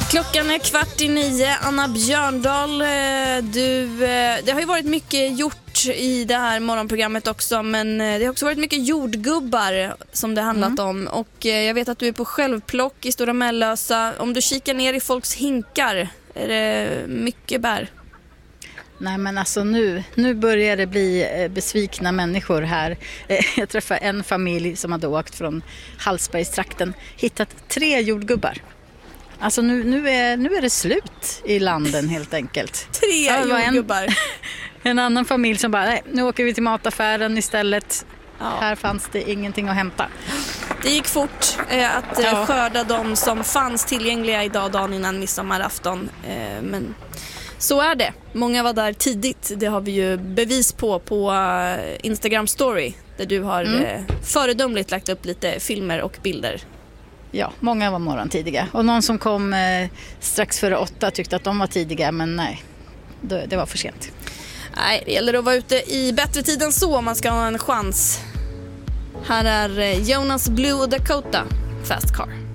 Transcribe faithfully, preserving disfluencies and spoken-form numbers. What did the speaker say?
Klockan är kvart i nio. Anna Björndal, du, det har ju varit mycket gjort i det här morgonprogrammet också, men det har också varit mycket jordgubbar som det handlat mm. om. Och jag vet att du är på självplock i Stora Mellösa. Om du kikar ner i folks hinkar, är det mycket bär? Nej, men alltså nu, nu börjar det bli besvikna människor här. Jag träffade en familj som hade åkt från Hallsbergstrakten, hittat tre jordgubbar. Alltså nu, nu, är, nu är det slut i landen helt enkelt. Tre ja, jordgubbar. En, en annan familj som bara, nej, nu åker vi till mataffären istället. Ja. Här fanns det ingenting att hämta. Det gick fort eh, att eh, ja. skörda de som fanns tillgängliga idag, dagen innan midsommarafton. Eh, men så är det. Många var där tidigt. Det har vi ju bevis på på uh, Instagram story. Där du har mm. eh, föredömligt lagt upp lite filmer och bilder. Ja, många var morgontidiga. Och någon som kom eh, strax före åtta tyckte att de var tidiga, men nej, det, det var för sent. Nej, det gäller att vara ute i bättre tid än så om man ska ha en chans. Här är Jonas Blue Dakota, Fast Car.